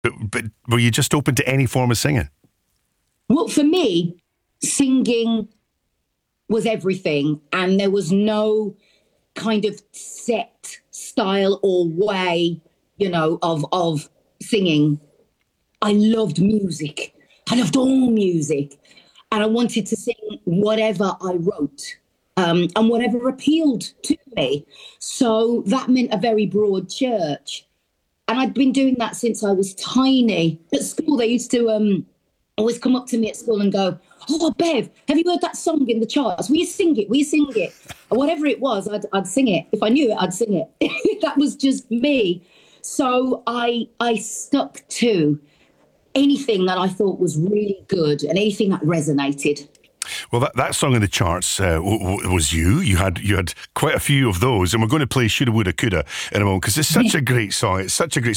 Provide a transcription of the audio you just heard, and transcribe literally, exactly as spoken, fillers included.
But, but were you just open to any form of singing? Well, for me, singing was everything, and there was no kind of set style or way, you know, of of singing. I loved music. I loved all music, and I wanted to sing whatever I wrote. Um, and whatever appealed to me. So that meant a very broad church. And I'd been doing that since I was tiny. At school, they used to um, always come up to me at school and go, "Oh, Bev, have you heard that song in the charts? Will you sing it? Will you sing it?" And whatever it was, I'd, I'd sing it. If I knew it, I'd sing it. That was just me. So I I stuck to anything that I thought was really good and anything that resonated. Well, that, that song in the charts uh, w- w- was you. You had you had quite a few of those, and we're going to play "Shoulda, Woulda, Coulda" in a moment because it's such a great song. It's such a great